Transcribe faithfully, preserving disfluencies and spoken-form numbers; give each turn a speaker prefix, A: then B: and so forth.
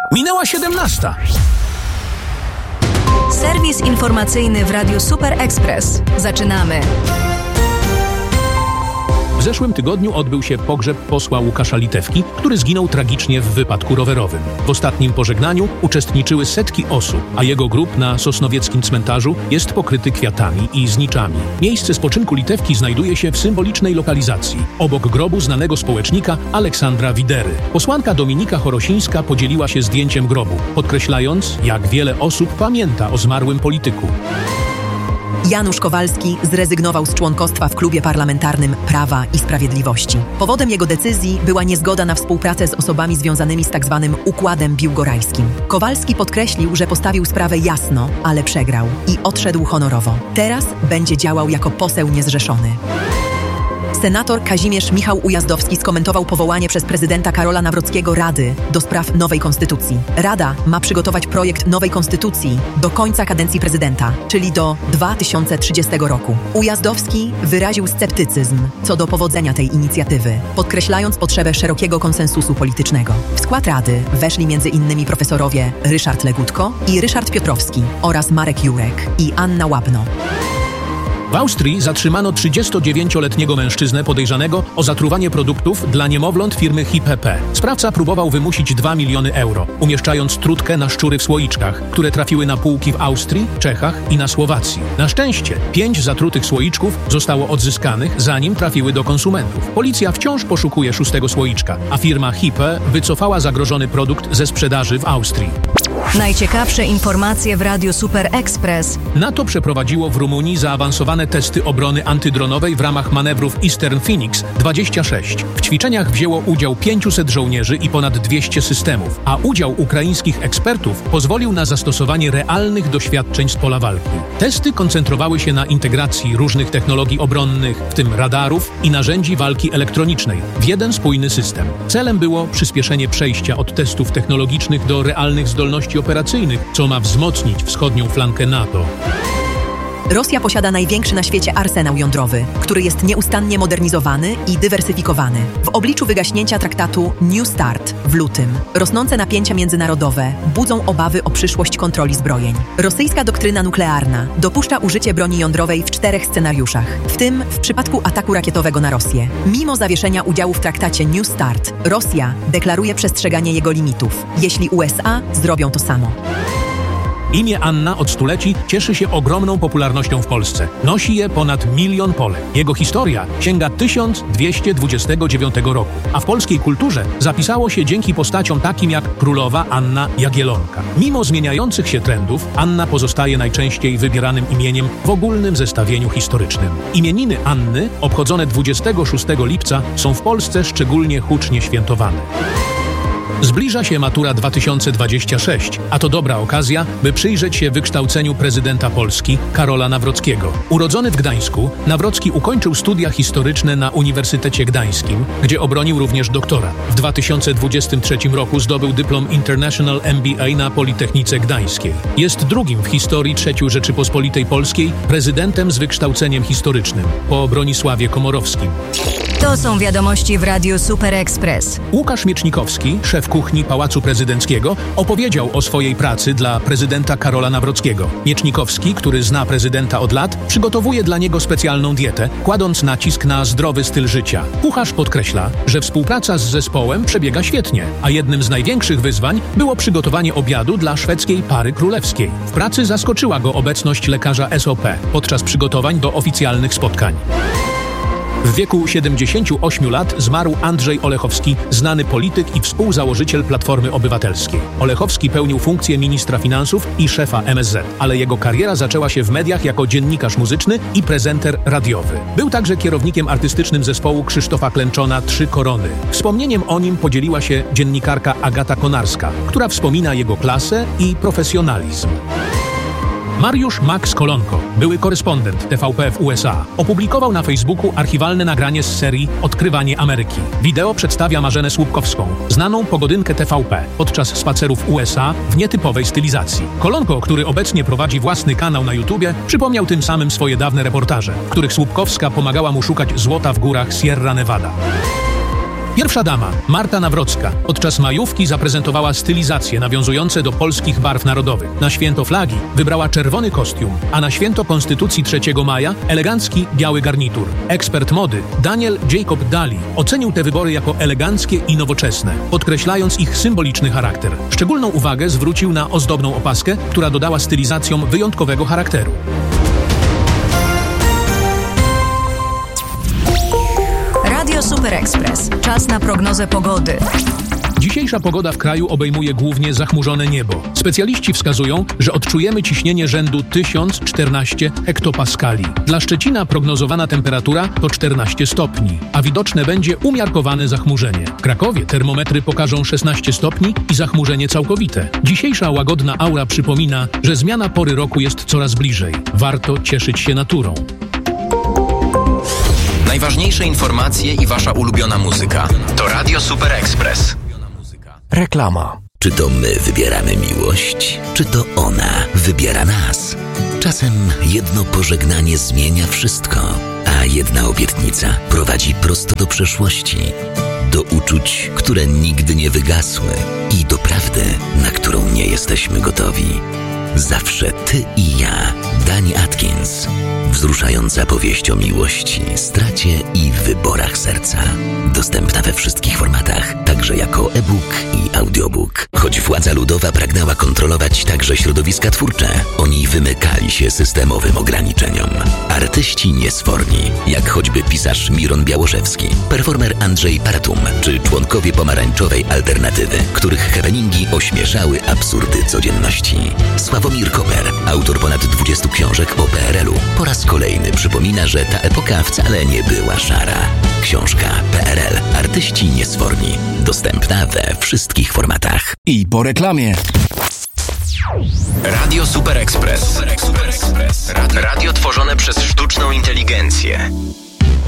A: Minęła siedemnasta.
B: Serwis informacyjny w Radiu Super Express. Zaczynamy.
A: W zeszłym tygodniu odbył się pogrzeb posła Łukasza Litewki, który zginął tragicznie w wypadku rowerowym. W ostatnim pożegnaniu uczestniczyły setki osób, a jego grób na sosnowieckim cmentarzu jest pokryty kwiatami i zniczami. Miejsce spoczynku Litewki znajduje się w symbolicznej lokalizacji, obok grobu znanego społecznika Aleksandra Widery. Posłanka Dominika Chorosińska podzieliła się zdjęciem grobu, podkreślając, jak wiele osób pamięta o zmarłym polityku.
C: Janusz Kowalski zrezygnował z członkostwa w klubie parlamentarnym Prawa i Sprawiedliwości. Powodem jego decyzji była niezgoda na współpracę z osobami związanymi z tzw. układem biłgorajskim. Kowalski podkreślił, że postawił sprawę jasno, ale przegrał i odszedł honorowo. Teraz będzie działał jako poseł niezrzeszony. Senator Kazimierz Michał Ujazdowski skomentował powołanie przez prezydenta Karola Nawrockiego Rady do spraw nowej konstytucji. Rada ma przygotować projekt nowej konstytucji do końca kadencji prezydenta, czyli do dwa tysiące trzydziestego roku. Ujazdowski wyraził sceptycyzm co do powodzenia tej inicjatywy, podkreślając potrzebę szerokiego konsensusu politycznego. W skład Rady weszli między innymi profesorowie Ryszard Legutko i Ryszard Piotrowski oraz Marek Jurek i Anna Łabno.
A: W Austrii zatrzymano trzydziestodziewięcioletniego mężczyznę podejrzanego o zatruwanie produktów dla niemowląt firmy H I P P. Sprawca próbował wymusić dwa miliony euro, umieszczając trutkę na szczury w słoiczkach, które trafiły na półki w Austrii, Czechach i na Słowacji. Na szczęście pięć zatrutych słoiczków zostało odzyskanych, zanim trafiły do konsumentów. Policja wciąż poszukuje szóstego słoiczka, a firma H I P wycofała zagrożony produkt ze sprzedaży w Austrii.
B: Najciekawsze informacje w Radiu Super Express.
A: NATO przeprowadziło w Rumunii zaawansowane testy obrony antydronowej w ramach manewrów Eastern Phoenix dwadzieścia sześć. W ćwiczeniach wzięło udział pięciuset żołnierzy i ponad dwieście systemów, a udział ukraińskich ekspertów pozwolił na zastosowanie realnych doświadczeń z pola walki. Testy koncentrowały się na integracji różnych technologii obronnych, w tym radarów i narzędzi walki elektronicznej, w jeden spójny system. Celem było przyspieszenie przejścia od testów technologicznych do realnych zdolności operacyjnych, co ma wzmocnić wschodnią flankę NATO.
C: Rosja posiada największy na świecie arsenał jądrowy, który jest nieustannie modernizowany i dywersyfikowany. W obliczu wygaśnięcia traktatu New START w lutym rosnące napięcia międzynarodowe budzą obawy o przyszłość kontroli zbrojeń. Rosyjska doktryna nuklearna dopuszcza użycie broni jądrowej w czterech scenariuszach, w tym w przypadku ataku rakietowego na Rosję. Mimo zawieszenia udziału w traktacie New START, Rosja deklaruje przestrzeganie jego limitów, jeśli U S A zrobią to samo.
A: Imię Anna od stuleci cieszy się ogromną popularnością w Polsce. Nosi je ponad milion Polek. Jego historia sięga tysiąc dwieście dwudziestego dziewiątego roku, a w polskiej kulturze zapisało się dzięki postaciom takim jak królowa Anna Jagiellonka. Mimo zmieniających się trendów, Anna pozostaje najczęściej wybieranym imieniem w ogólnym zestawieniu historycznym. Imieniny Anny, obchodzone dwudziestego szóstego lipca, są w Polsce szczególnie hucznie świętowane. Zbliża się matura dwa tysiące dwudziesty szósty, a to dobra okazja, by przyjrzeć się wykształceniu prezydenta Polski Karola Nawrockiego. Urodzony w Gdańsku, Nawrocki ukończył studia historyczne na Uniwersytecie Gdańskim, gdzie obronił również doktorat. W dwa tysiące dwudziestym trzecim roku zdobył dyplom International M B A na Politechnice Gdańskiej. Jest drugim w historii trzeciej Rzeczypospolitej Polskiej prezydentem z wykształceniem historycznym, po Bronisławie Komorowskim.
B: To są wiadomości w Radiu Super Express.
A: Łukasz Miecznikowski, szef kuchni Pałacu Prezydenckiego, opowiedział o swojej pracy dla prezydenta Karola Nawrockiego. Miecznikowski, który zna prezydenta od lat, przygotowuje dla niego specjalną dietę, kładąc nacisk na zdrowy styl życia. Kucharz podkreśla, że współpraca z zespołem przebiega świetnie, a jednym z największych wyzwań było przygotowanie obiadu dla szwedzkiej pary królewskiej. W pracy zaskoczyła go obecność lekarza S O P podczas przygotowań do oficjalnych spotkań. W wieku siedemdziesięciu ośmiu lat zmarł Andrzej Olechowski, znany polityk i współzałożyciel Platformy Obywatelskiej. Olechowski pełnił funkcję ministra finansów i szefa M S Z, ale jego kariera zaczęła się w mediach jako dziennikarz muzyczny i prezenter radiowy. Był także kierownikiem artystycznym zespołu Krzysztofa Klęczona Trzy Korony. Wspomnieniem o nim podzieliła się dziennikarka Agata Konarska, która wspomina jego klasę i profesjonalizm. Mariusz Max Kolonko, były korespondent T V P w U S A, opublikował na Facebooku archiwalne nagranie z serii Odkrywanie Ameryki. Wideo przedstawia Marzenę Słupkowską, znaną pogodynkę T V P, podczas spacerów w U S A w nietypowej stylizacji. Kolonko, który obecnie prowadzi własny kanał na YouTubie, przypomniał tym samym swoje dawne reportaże, w których Słupkowska pomagała mu szukać złota w górach Sierra Nevada. Pierwsza dama, Marta Nawrocka, podczas majówki zaprezentowała stylizacje nawiązujące do polskich barw narodowych. Na święto flagi wybrała czerwony kostium, a na święto Konstytucji trzeciego maja elegancki biały garnitur. Ekspert mody Daniel Jacob Daly ocenił te wybory jako eleganckie i nowoczesne, podkreślając ich symboliczny charakter. Szczególną uwagę zwrócił na ozdobną opaskę, która dodała stylizacjom wyjątkowego charakteru.
B: Radio Super Express. Czas na prognozę pogody.
A: Dzisiejsza pogoda w kraju obejmuje głównie zachmurzone niebo. Specjaliści wskazują, że odczujemy ciśnienie rzędu tysiąc czternaście hektopaskali. Dla Szczecina prognozowana temperatura to czternaście stopni, a widoczne będzie umiarkowane zachmurzenie. W Krakowie termometry pokażą szesnaście stopni i zachmurzenie całkowite. Dzisiejsza łagodna aura przypomina, że zmiana pory roku jest coraz bliżej. Warto cieszyć się naturą.
D: Najważniejsze informacje i wasza ulubiona muzyka to Radio Super Express.
E: Reklama.
F: Czy to my wybieramy miłość, czy to ona wybiera nas? Czasem jedno pożegnanie zmienia wszystko, a jedna obietnica prowadzi prosto do przeszłości, do uczuć, które nigdy nie wygasły i do prawdy, na którą nie jesteśmy gotowi. Zawsze ty i ja. Dani Atkins. Wzruszająca powieść o miłości, stracie i wyborach serca. Dostępna we wszystkich formatach, także jako e-book i audiobook. Choć władza ludowa pragnęła kontrolować także środowiska twórcze, oni wymykali się systemowym ograniczeniom. Artyści niesforni, jak choćby pisarz Miron Białoszewski, performer Andrzej Paratum, czy członkowie pomarańczowej alternatywy, których happeningi ośmieszały absurdy codzienności. Sławomir Koper, autor ponad dwudziestu książek o P R L u, po raz kolejny przypomina, że ta epoka wcale nie była szara. Książka P R L. Artyści niesforni. Dostępna we wszystkich formatach.
E: I po reklamie.
D: Radio Super Express. Radio tworzone przez sztuczną inteligencję.